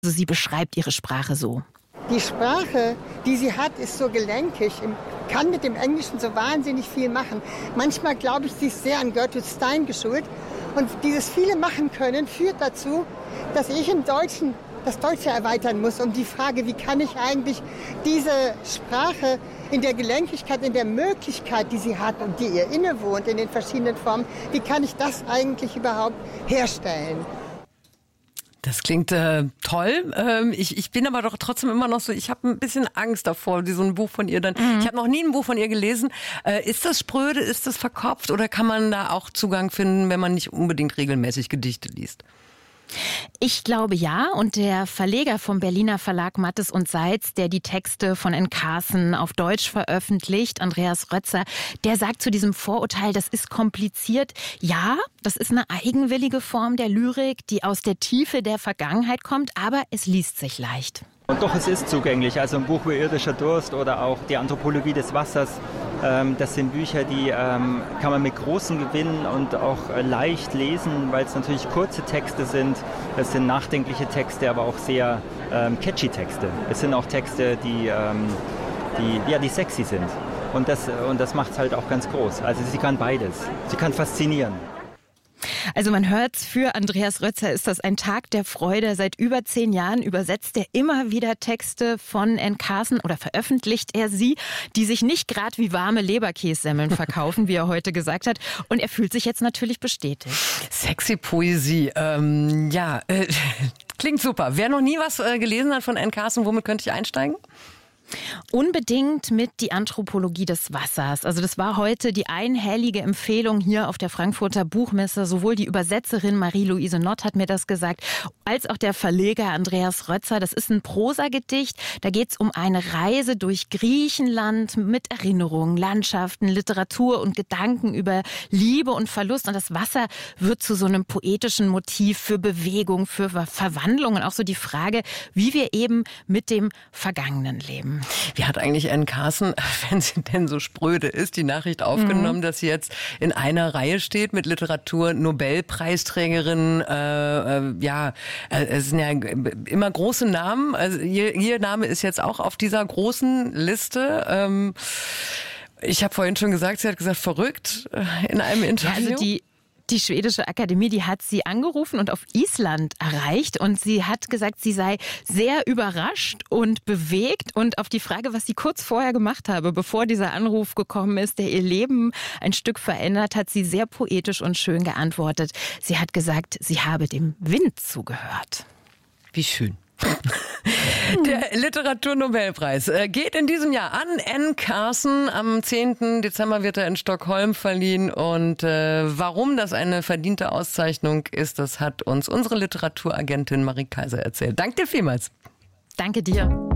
Also sie beschreibt ihre Sprache so. Die Sprache, die sie hat, ist so gelenkig, kann mit dem Englischen so wahnsinnig viel machen. Manchmal glaube ich, sie ist sehr an Gertrude Stein geschult. Und dieses viele machen können führt dazu, dass ich im Deutschen das Deutsche erweitern muss, um die Frage, wie kann ich eigentlich diese Sprache in der Gelenkigkeit, in der Möglichkeit, die sie hat und die ihr innewohnt in den verschiedenen Formen, wie kann ich das eigentlich überhaupt herstellen? Das klingt toll. Ich bin aber doch trotzdem immer noch so, ich habe ein bisschen Angst davor, so ein Buch von ihr dann. Ich habe noch nie ein Buch von ihr gelesen. Ist das spröde, ist das verkopft oder kann man da auch Zugang finden, wenn man nicht unbedingt regelmäßig Gedichte liest? Ich glaube ja, und der Verleger vom Berliner Verlag Mattes und Seitz, der die Texte von N. Carson auf Deutsch veröffentlicht, Andreas Rötzer, der sagt zu diesem Vorurteil, das ist kompliziert. Ja, das ist eine eigenwillige Form der Lyrik, die aus der Tiefe der Vergangenheit kommt, aber es liest sich leicht. Und doch, es ist zugänglich. Also ein Buch wie Irdischer Durst oder auch die Anthropologie des Wassers, das sind Bücher, die kann man mit großem Gewinn und auch leicht lesen, weil es natürlich kurze Texte sind. Es sind nachdenkliche Texte, aber auch sehr catchy Texte. Es sind auch Texte, die sexy sind. Und das macht es halt auch ganz groß. Also sie kann beides. Sie kann faszinieren. Also man hört's, für Andreas Rötzer ist das ein Tag der Freude. Seit über 10 Jahren übersetzt er immer wieder Texte von N. Carson oder veröffentlicht er sie, die sich nicht gerade wie warme Leberkässemmeln verkaufen, wie er heute gesagt hat. Und er fühlt sich jetzt natürlich bestätigt. Sexy Poesie, klingt super. Wer noch nie was gelesen hat von N. Carson, womit könnte ich einsteigen? Unbedingt mit Die Anthropologie des Wassers. Also das war heute die einhellige Empfehlung hier auf der Frankfurter Buchmesse. Sowohl die Übersetzerin Marie-Louise Nott hat mir das gesagt, als auch der Verleger Andreas Rötzer. Das ist ein Prosagedicht. Da geht es um eine Reise durch Griechenland mit Erinnerungen, Landschaften, Literatur und Gedanken über Liebe und Verlust. Und das Wasser wird zu so einem poetischen Motiv für Bewegung, für Verwandlung und auch so die Frage, wie wir eben mit dem Vergangenen leben. Wie hat eigentlich N. Carson, wenn sie denn so spröde ist, die Nachricht aufgenommen, dass sie jetzt in einer Reihe steht mit Literatur-Nobelpreisträgerinnen? Es sind ja immer große Namen. Also ihr Name ist jetzt auch auf dieser großen Liste. Ich habe vorhin schon gesagt, sie hat gesagt, verrückt in einem Interview. Ja, also die schwedische Akademie, die hat sie angerufen und auf Island erreicht und sie hat gesagt, sie sei sehr überrascht und bewegt und auf die Frage, was sie kurz vorher gemacht habe, bevor dieser Anruf gekommen ist, der ihr Leben ein Stück verändert, hat sie sehr poetisch und schön geantwortet. Sie hat gesagt, sie habe dem Wind zugehört. Wie schön. Der Literaturnobelpreis geht in diesem Jahr an N. Carson. Am 10. Dezember wird er in Stockholm verliehen. Und warum das eine verdiente Auszeichnung ist, das hat uns unsere Literaturagentin Marie Kaiser erzählt. Danke dir vielmals. Danke dir.